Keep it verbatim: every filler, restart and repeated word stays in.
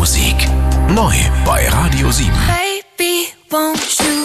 Musik. Neu bei Radio sieben. Baby, won't you